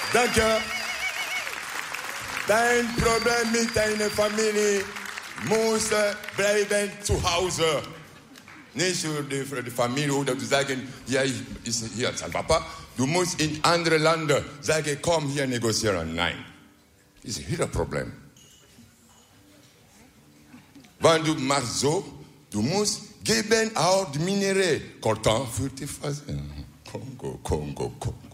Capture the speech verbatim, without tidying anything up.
Danke. Dein Problem mit deiner Familie muss bleiben zu Hause. Nicht für die, für die Familie oder zu sagen, ja, ich ist hier sein Papa. Du musst in andere Länder sagen, komm hier negozieren. Nein. Das ist ihr Problem. Wenn du machst so, du musst geben auch die Minerais. Coltan für die Phase. Kongo, Kongo, Kongo.